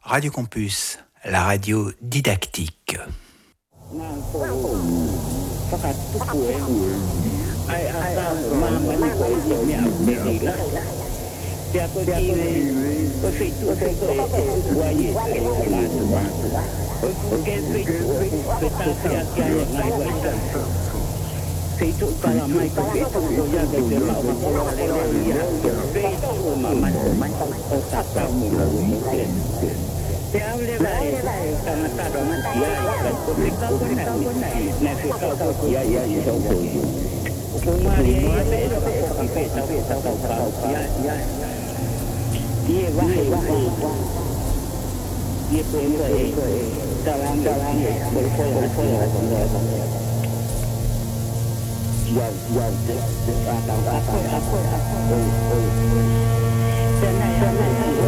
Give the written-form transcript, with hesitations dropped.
Radio Campus, la radio didactique. Feito para mais feito já de lá uma aleluia feito uma o tata muito te hable vai kana tado matia ko fica ko na fica ko ya o Maria pero ko feta ko ya ye vai ye puede dalam berfoya yang